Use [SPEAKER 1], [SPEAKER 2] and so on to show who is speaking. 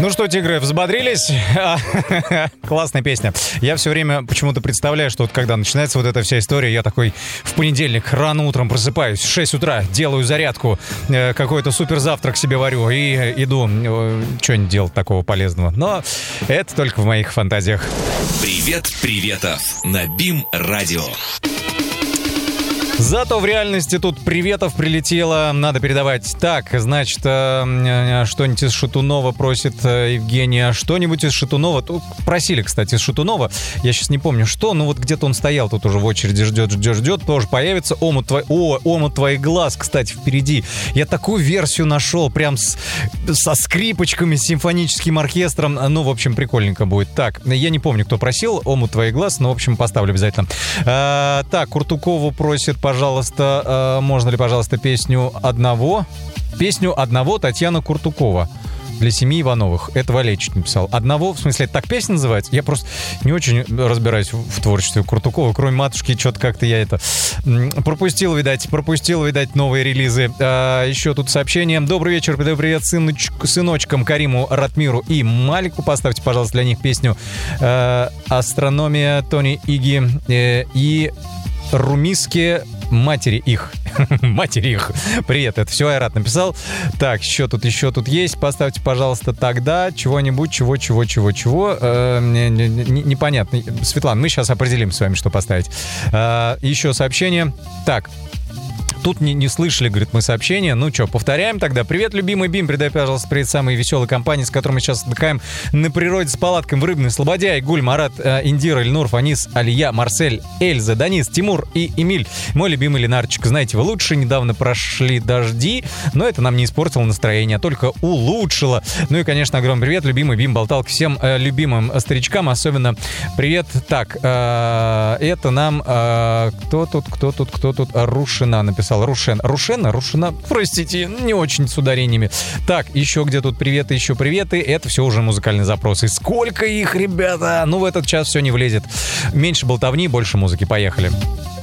[SPEAKER 1] Ну что, тигры, взбодрились? Классная песня. Я все время почему-то представляю, что вот когда начинается вот эта вся история, я такой в понедельник рано утром просыпаюсь, в 6 утра, делаю зарядку, какой-то супер завтрак себе варю и иду что-нибудь делать такого полезного. Но это только в моих фантазиях.
[SPEAKER 2] Привет, приветов на БИМ-радио.
[SPEAKER 1] Зато в реальности тут приветов прилетело, надо передавать. Так, значит, что-нибудь из Шатунова просит Евгения, что-нибудь из Шатунова. Тут просили, кстати, из Шатунова. Я сейчас не помню, что, но вот где-то он стоял тут уже в очереди, ждет, тоже появится. Омут твоих глаз, кстати, впереди. Я такую версию нашел, прям со скрипочками, с симфоническим оркестром. Ну, в общем, прикольненько будет. Так, я не помню, кто просил Омут твоих глаз, но, в общем, поставлю обязательно. Так, Куртукову просит, пожалуйста, можно ли, пожалуйста, песню одного Татьяна Куртукова для семьи Ивановых. Это Валерьевич написал. Одного, в смысле, так песня называется? Я просто не очень разбираюсь в творчестве Куртукова, кроме матушки, что-то как-то я это пропустил, видать, новые релизы. Еще тут сообщение. Добрый вечер, привет сыночкам Кариму, Ратмиру и Малику. Поставьте, пожалуйста, для них песню «Астрономия» Тони Иги и Румиске матери их. Привет, это все Айрат написал. Так, еще тут есть. Поставьте, пожалуйста, тогда чего-нибудь, чего. Непонятно. Светлана, мы сейчас определим с вами, что поставить. Еще сообщение. Так. Тут не слышали, говорит, мы сообщения. Ну что, повторяем тогда. Привет, любимый БИМ. Передай, пожалуйста, привет самой веселой компании, с которой мы сейчас отдыхаем на природе с палатками в Рыбной. Слободя, Игуль, Марат, Индира, Ильнур, Фанис, Алия, Марсель, Эльза, Данис, Тимур и Эмиль. Мой любимый Ленарчик. Знаете, вы лучше. Недавно прошли дожди, но это нам не испортило настроение, а только улучшило. Ну и, конечно, огромный привет, любимый БИМ Болталк. Всем любимым старичкам особенно привет. Так, это нам... Кто тут? Рушина написал. Рушена, простите, не очень с ударениями. Так, еще где тут приветы, еще приветы. Это все уже музыкальные запросы. Сколько их, ребята? Ну, в этот час все не влезет. Меньше болтовни, больше музыки. Поехали.